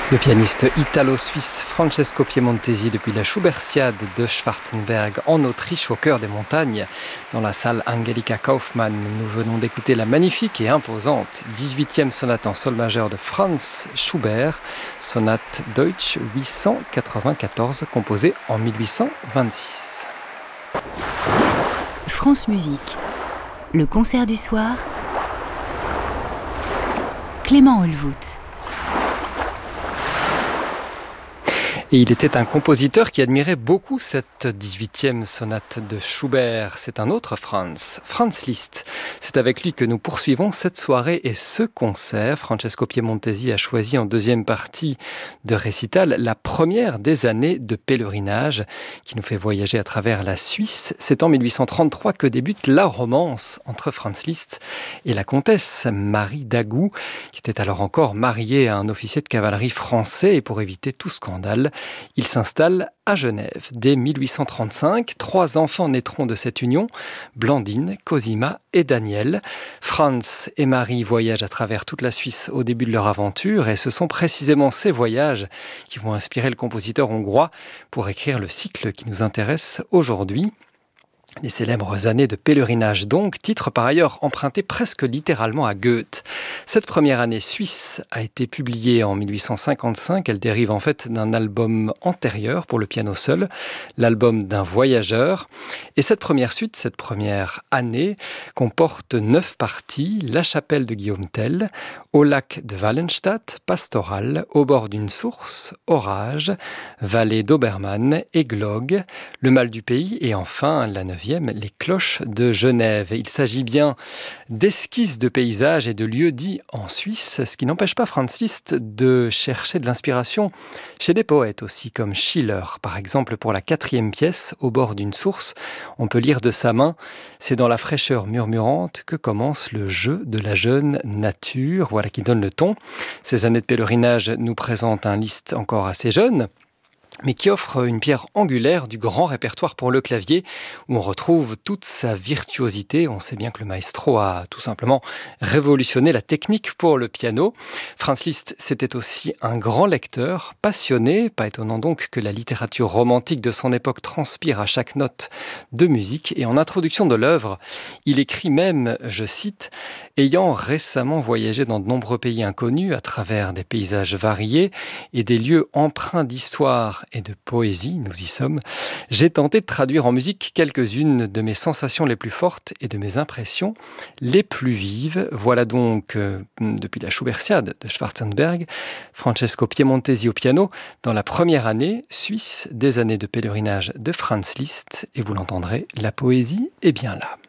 Le pianiste italo-suisse Francesco Piemontesi depuis la Schubertiade de Schwarzenberg en Autriche, au cœur des montagnes, dans la salle Angelika Kaufmann. Nous venons d'écouter la magnifique et imposante 18e sonate en sol majeur de Franz Schubert, sonate Deutsch 894, composée en 1826. France Musique, le concert du soir, Clément Holvout. Et il était un compositeur qui admirait beaucoup cette 18e sonate de Schubert. C'est un autre Franz Liszt. C'est avec lui que nous poursuivons cette soirée et ce concert. Francesco Piemontesi a choisi en deuxième partie de récital la première des années de pèlerinage qui nous fait voyager à travers la Suisse. C'est en 1833 que débute la romance entre Franz Liszt et la comtesse Marie d'Agoult, qui était alors encore mariée à un officier de cavalerie français. Et pour éviter tout scandale, il s'installe à Genève. Dès 1835, 3 enfants naîtront de cette union, Blandine, Cosima et Daniel. Franz et Marie voyagent à travers toute la Suisse au début de leur aventure et ce sont précisément ces voyages qui vont inspirer le compositeur hongrois pour écrire le cycle qui nous intéresse aujourd'hui. Les célèbres années de pèlerinage donc, titre par ailleurs emprunté presque littéralement à Goethe. Cette première année suisse a été publiée en 1855. Elle dérive en fait d'un album antérieur pour le piano seul, l'album d'un voyageur. Et cette première suite, cette première année, comporte 9 parties. La chapelle de Guillaume Tell, au lac de Wallenstadt, Pastoral, au bord d'une source, Orage, vallée d'Obermann, Églogue, le mal du pays et enfin la 9e, les cloches de Genève. Il s'agit bien d'esquisses de paysages et de lieux dits en Suisse, ce qui n'empêche pas Franz Liszt de chercher de l'inspiration chez des poètes aussi, comme Schiller. Par exemple, pour la 4e pièce, au bord d'une source, on peut lire de sa main « C'est dans la fraîcheur murmurante que commence le jeu de la jeune nature ». Voilà qui donne le ton. Ces années de pèlerinage nous présentent un Liszt encore assez jeune, mais qui offre une pierre angulaire du grand répertoire pour le clavier, où on retrouve toute sa virtuosité. On sait bien que le maestro a tout simplement révolutionné la technique pour le piano. Franz Liszt, c'était aussi un grand lecteur, passionné, pas étonnant donc que la littérature romantique de son époque transpire à chaque note de musique. Et en introduction de l'œuvre, il écrit même, je cite, « Ayant récemment voyagé dans de nombreux pays inconnus, à travers des paysages variés et des lieux empreints d'histoire et de poésie, nous y sommes, j'ai tenté de traduire en musique quelques-unes de mes sensations les plus fortes et de mes impressions les plus vives. » Voilà donc, depuis la Schubertiade de Schwarzenberg, Francesco Piemontesi au piano, dans la première année suisse des années de pèlerinage de Franz Liszt. Et vous l'entendrez, la poésie est bien là.